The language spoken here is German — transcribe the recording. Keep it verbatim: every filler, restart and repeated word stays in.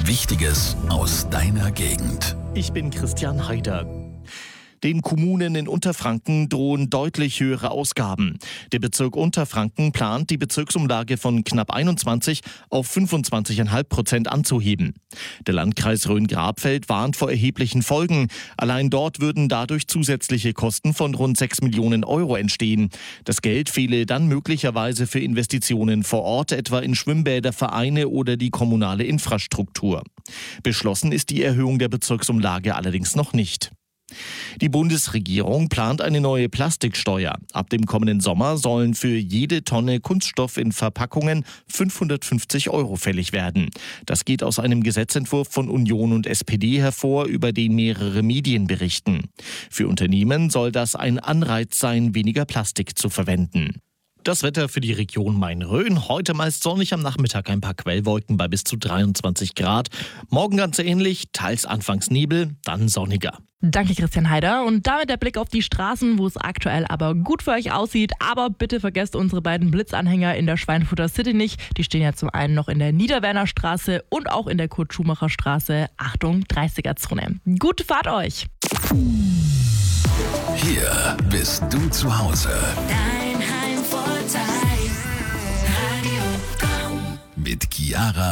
Wichtiges aus deiner Gegend. Ich bin Christian Heider. Den Kommunen in Unterfranken drohen deutlich höhere Ausgaben. Der Bezirk Unterfranken plant, die Bezirksumlage von knapp einundzwanzig auf fünfundzwanzig Komma fünf Prozent anzuheben. Der Landkreis Rhön-Grabfeld warnt vor erheblichen Folgen. Allein dort würden dadurch zusätzliche Kosten von rund sechs Millionen Euro entstehen. Das Geld fehle dann möglicherweise für Investitionen vor Ort, etwa in Schwimmbäder, Vereine oder die kommunale Infrastruktur. Beschlossen ist die Erhöhung der Bezirksumlage allerdings noch nicht. Die Bundesregierung plant eine neue Plastiksteuer. Ab dem kommenden Sommer sollen für jede Tonne Kunststoff in Verpackungen fünfhundertfünfzig Euro fällig werden. Das geht aus einem Gesetzentwurf von Union und S P D hervor, über den mehrere Medien berichten. Für Unternehmen soll das ein Anreiz sein, weniger Plastik zu verwenden. Das Wetter für die Region Main-Rhön. Heute meist sonnig, am Nachmittag ein paar Quellwolken bei bis zu dreiundzwanzig Grad. Morgen ganz ähnlich, teils anfangs Nebel, dann sonniger. Danke Christian Heider. Und damit der Blick auf die Straßen, wo es aktuell aber gut für euch aussieht. Aber bitte vergesst unsere beiden Blitzanhänger in der Schweinfurter City nicht. Die stehen ja zum einen noch in der Niederwerner Straße und auch in der Kurt-Schumacher Straße. Achtung, dreißiger-Zone. Gute Fahrt euch! Hier bist du zu Hause. Dein Heimvorteil. Radio Komm. Mit Chiara